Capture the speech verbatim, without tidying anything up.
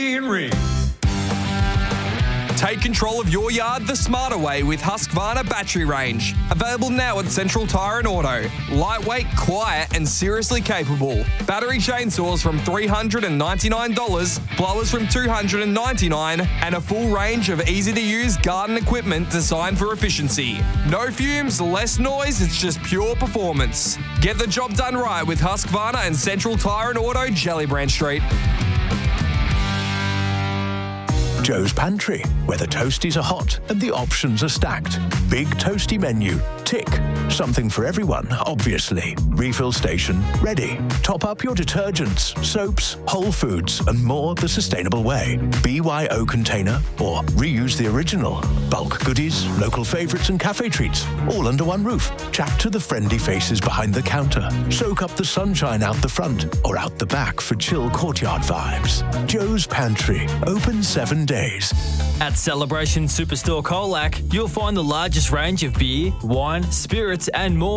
Ring. Take control of your yard the smarter way with Husqvarna battery range. Available now at Central Tyre and Auto. Lightweight, quiet and seriously capable. Battery chainsaws from three hundred ninety-nine dollars, blowers from two hundred ninety-nine dollars and a full range of easy-to-use garden equipment designed for efficiency. No fumes, less noise, it's just pure performance. Get the job done right with Husqvarna and Central Tyre and Auto, Gellibrand Street. Joe's Pantry, where the toasties are hot and the options are stacked. Big toasty menu, tick. Something for everyone, obviously. Refill station, ready. Top up your detergents, soaps, whole foods, and more the sustainable way. B Y O container or reuse the original. Bulk goodies, local favourites and cafe treats, all under one roof. Chat to the friendly faces behind the counter. Soak up the sunshine out the front or out the back for chill courtyard vibes. Joe's Pantry, open seven days. At Celebration Superstore Colac, you'll find the largest range of beer, wine, spirits and more.